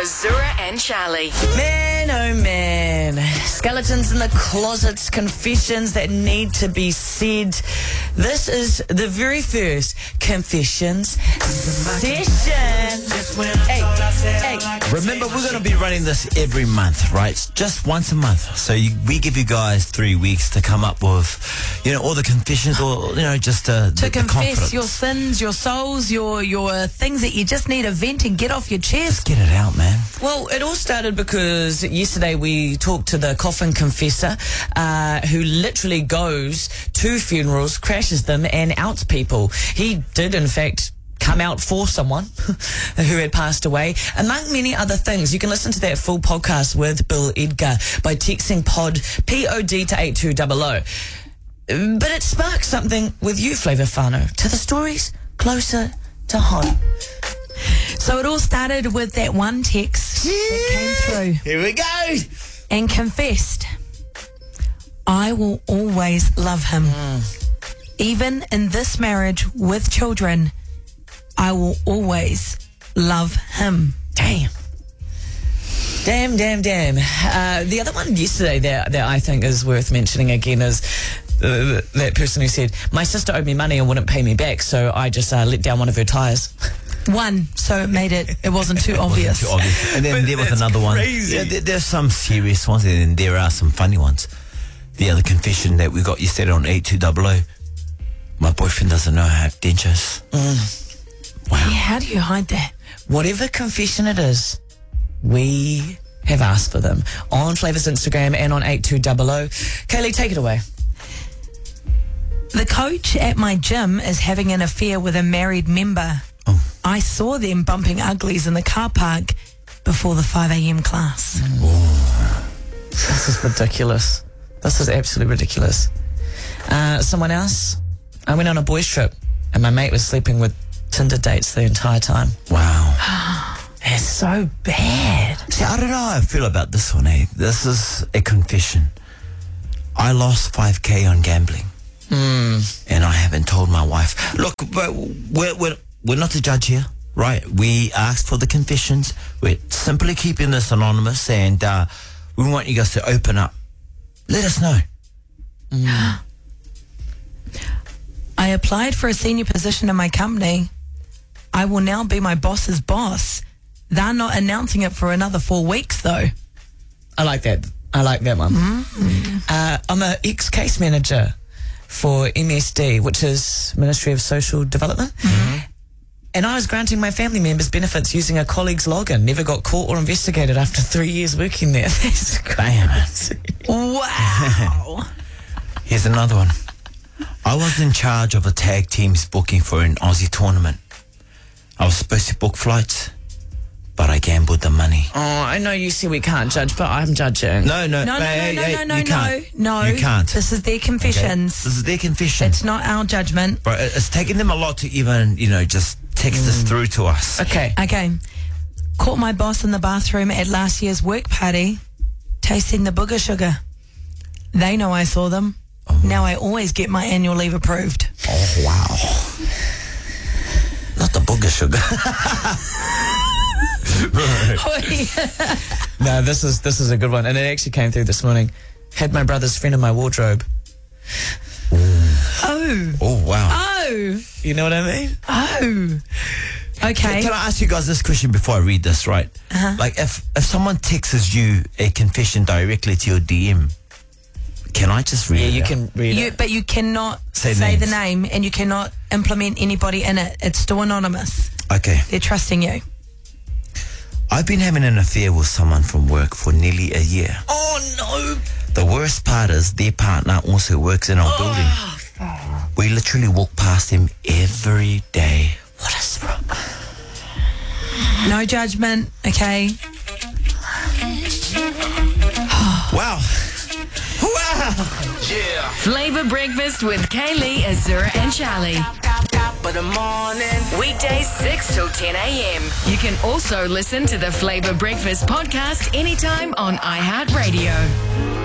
Azura and Charlie. Man, oh man. Skeletons in the closets, confessions that need to be said. This is the very first confessions session. Hey. Remember, we're going to be running this every month, right? Just once a month. So we give you guys 3 weeks to come up with, all the confessions, or, just to the confess confidence. your sins, your souls, your things that you just need to vent and get off your chest. Just get it out, man. Well, it all started because yesterday we talked to the coffin confessor who literally goes to funerals, crashes them, and outs people. He did, in fact, come out for someone who had passed away, among many other things. You can listen to that full podcast with Bill Edgar by texting POD to 8200. But it sparked something with you, Flavour Fano, to the stories closer to home. So it all started with that one text that came through Here we go. and confessed, I will always love him. Even in this marriage with children, I will always love him. Damn. The other one yesterday that I think is worth mentioning again is that person who said, my sister owed me money and wouldn't pay me back, so I just let down one of her tyres. One, so it wasn't too obvious. Too obvious. And then there was another crazy. one. Yeah, there's some serious ones, and then there are some funny ones. The other confession that we got yesterday on 8200, my boyfriend doesn't know I have dentures. Wow. Yeah, how do you hide that? Whatever confession it is, we have asked for them on Flavour's Instagram and on 8200. Kaylee, take it away. The coach at my gym is having an affair with a married member. Oh. I saw them bumping uglies in the car park before the 5 a.m. class. This is ridiculous. This is absolutely ridiculous. Someone else? I went on a boys' trip and my mate was sleeping with Tinder dates the entire time. Wow. It's so bad. See, I don't know how I feel about this one, eh? This is a confession. I lost 5K on gambling. And I haven't told my wife. Look, we're not the judge here, right? We asked for the confessions. We're simply keeping this anonymous, and we want you guys to open up. Let us know. I applied for a senior position in my company. I will now be my boss's boss. They're not announcing it for another 4 weeks, though. I like that one. I'm an ex-case manager for MSD, which is Ministry of Social Development. And I was granting my family members benefits using a colleague's login. Never got caught or investigated after 3 years working there. That's crazy. Wow. Here's another one. I was in charge of a tag team's booking for an Aussie tournament. I was supposed to book flights, but I gambled the money. Oh, I know you say we can't judge, but I'm judging. No. No, You can't. No. You can't. This is their confessions. This is their confession. It's not our judgment. Bro, it's taken them a lot to even, just text this through to us. Okay. Okay. Caught my boss in the bathroom at last year's work party, tasting the booger sugar. They know I saw them. Now I always get my annual leave approved. Oh, wow. Not the booger sugar. No, this is a good one, and it actually came through this morning. Had my brother's friend in my wardrobe. Oh. Oh, wow. Oh. You know what I mean? Oh. Okay. Can I ask you guys this question before I read this, right? Like, if someone texts you a confession directly to your DM, can I just read it? Yeah, you can read it. But you cannot Say say names. the name, and you cannot implement anybody in it. It's still anonymous. Okay. They're trusting you. I've been having an affair with someone from work for nearly a year. Oh, no. The worst part is their partner also works in our building. We literally walk past him every day. What is wrong? No judgment, okay? Wow. Wow. Flavour Breakfast with Kaylee, Azura and Charlie. Weekdays 6 till 10 a.m. You can also listen to the Flavour Breakfast podcast anytime on iHeartRadio.